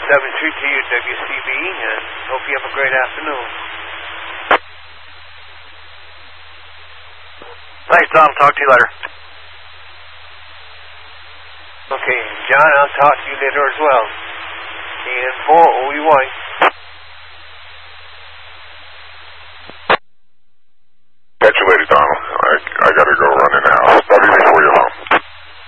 732 WCB, and hope you have a great afternoon. Thanks, Tom. Talk to you later. Okay, John, I'll talk to you later as well. And 4 OEY.